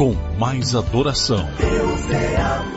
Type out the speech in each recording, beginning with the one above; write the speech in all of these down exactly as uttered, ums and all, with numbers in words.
com mais adoração. Deus é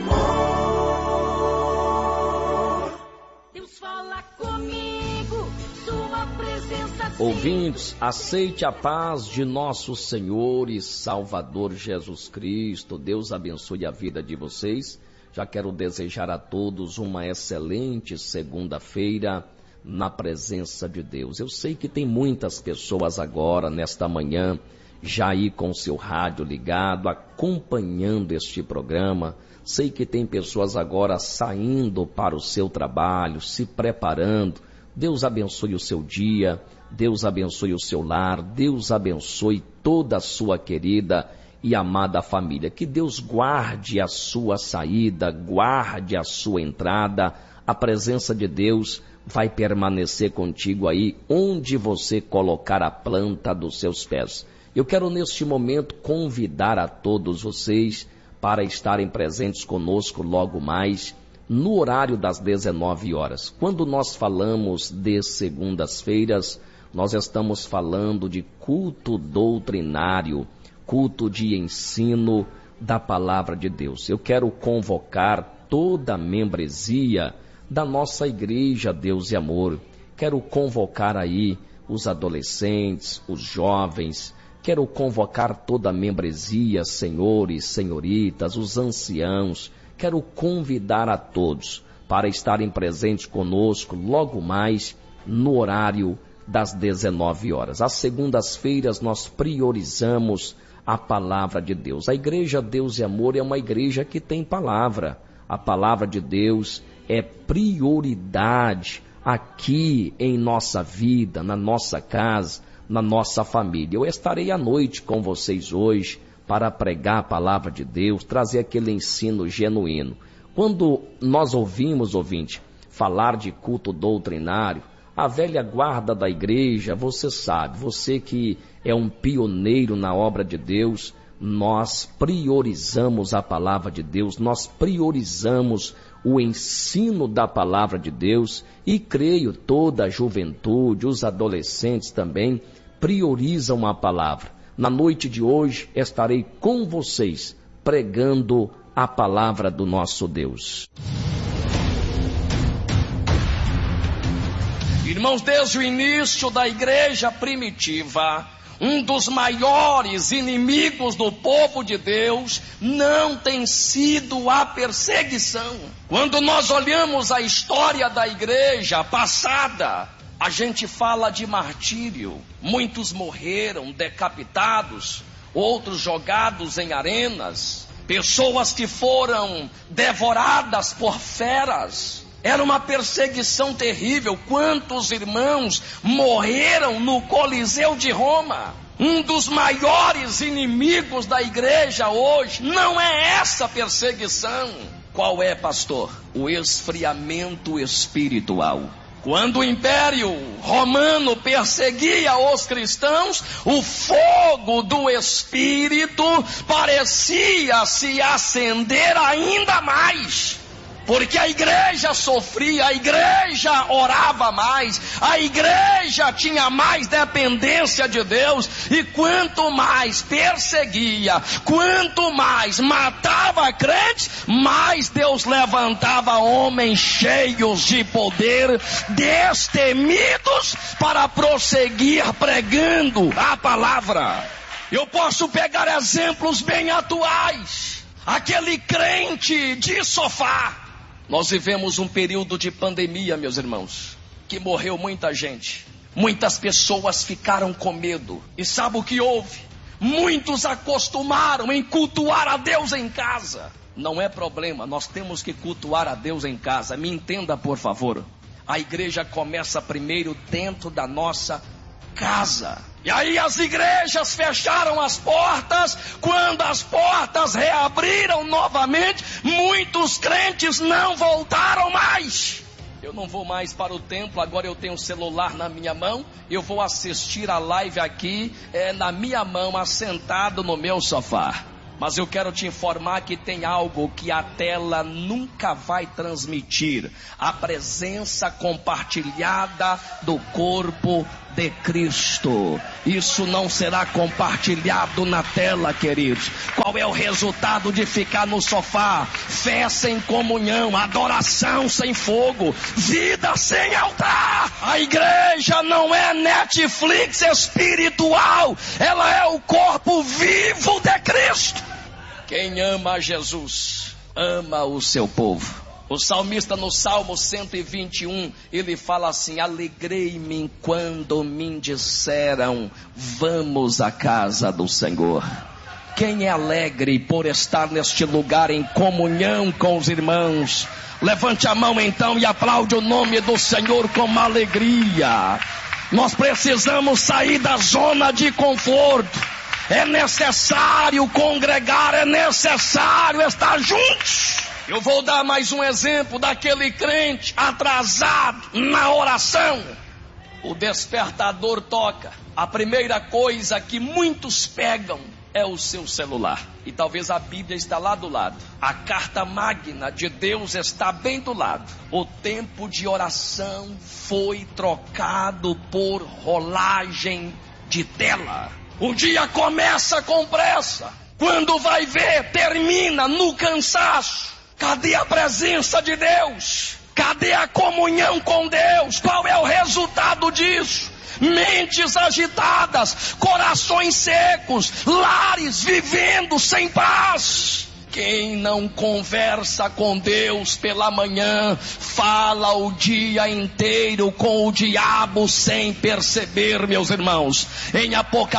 amor. Deus fala comigo, sua presença. Ouvintes, aceite a paz de nosso Senhor e Salvador Jesus Cristo. Deus abençoe a vida de vocês. Já quero desejar a todos uma excelente segunda-feira na presença de Deus. Eu sei que tem muitas pessoas agora, nesta manhã, já aí com seu rádio ligado, acompanhando este programa. Sei que tem pessoas agora saindo para o seu trabalho, se preparando. Deus abençoe o seu dia, Deus abençoe o seu lar, Deus abençoe toda a sua querida e amada família. Que Deus guarde a sua saída, guarde a sua entrada. A presença de Deus vai permanecer contigo aí, onde você colocar a planta dos seus pés. Eu quero neste momento convidar a todos vocês para estarem presentes conosco logo mais no horário das dezenove horas. Quando nós falamos de segundas-feiras, nós estamos falando de culto doutrinário, culto de ensino da palavra de Deus. Eu quero convocar toda a membresia da nossa igreja Deus e Amor. Quero convocar aí os adolescentes, os jovens. Quero convocar toda a membresia, senhores, senhoritas, os anciãos. Quero convidar a todos para estarem presentes conosco logo mais no horário das dezenove horas. Às segundas-feiras nós priorizamos a palavra de Deus. A igreja Deus e Amor é uma igreja que tem palavra. A palavra de Deus é prioridade aqui em nossa vida, na nossa casa, na nossa família. Eu estarei à noite com vocês hoje para pregar a palavra de Deus, trazer aquele ensino genuíno. Quando nós ouvimos, ouvinte, falar de culto doutrinário, a velha guarda da igreja, você sabe, você que é um pioneiro na obra de Deus, nós priorizamos a palavra de Deus, nós priorizamos o ensino da palavra de Deus e creio toda a juventude, os adolescentes também priorizam a palavra. Na noite de hoje estarei com vocês pregando a palavra do nosso Deus. Irmãos, desde o início da igreja primitiva, um dos maiores inimigos do povo de Deus não tem sido a perseguição. Quando nós olhamos a história da igreja passada, a gente fala de martírio. Muitos morreram decapitados, outros jogados em arenas, pessoas que foram devoradas por feras. Era uma perseguição terrível. Quantos irmãos morreram no Coliseu de Roma? Um dos maiores inimigos da igreja hoje não é essa perseguição. Qual é, pastor? O esfriamento espiritual. Quando o Império Romano perseguia os cristãos, o fogo do Espírito parecia se acender ainda mais. Porque a igreja sofria, a igreja orava mais, a igreja tinha mais dependência de Deus, e quanto mais perseguia, quanto mais matava crentes, mais Deus levantava homens cheios de poder, destemidos, para prosseguir pregando a palavra. Eu posso pegar exemplos bem atuais. Aquele crente de sofá. Nós vivemos um período de pandemia, meus irmãos, que morreu muita gente. Muitas pessoas ficaram com medo. E sabe o que houve? Muitos acostumaram em cultuar a Deus em casa. Não é problema, nós temos que cultuar a Deus em casa. Me entenda, por favor. A igreja começa primeiro dentro da nossa casa. E aí as igrejas fecharam as portas. Quando as portas reabriram novamente, muitos crentes não voltaram mais. Eu não vou mais para o templo, agora eu tenho o celular na minha mão. Eu vou assistir a live aqui, é, na minha mão, assentado no meu sofá. Mas eu quero te informar que tem algo que a tela nunca vai transmitir: a presença compartilhada do corpo de Cristo. Isso não será compartilhado na tela, queridos. Qual é o resultado de ficar no sofá? Fé sem comunhão, adoração sem fogo, vida sem altar. A igreja não é Netflix espiritual, ela é o corpo vivo de Cristo. Quem ama a Jesus, ama o seu povo. O salmista no Salmo cento e vinte e um, ele fala assim: alegrei-me quando me disseram, vamos à casa do Senhor. Quem é alegre por estar neste lugar em comunhão com os irmãos? Levante a mão então e aplaude o nome do Senhor com alegria. Nós precisamos sair da zona de conforto. É necessário congregar, é necessário estar juntos. Eu vou dar mais um exemplo daquele crente atrasado na oração. O despertador toca. A primeira coisa que muitos pegam é o seu celular. E talvez a Bíblia está lá do lado. A carta magna de Deus está bem do lado. O tempo de oração foi trocado por rolagem de tela. O dia começa com pressa. Quando vai ver, termina no cansaço. Cadê a presença de Deus? Cadê a comunhão com Deus? Qual é o resultado disso? Mentes agitadas, corações secos, lares vivendo sem paz. Quem não conversa com Deus pela manhã, fala o dia inteiro com o diabo sem perceber, meus irmãos. Em Apocalipse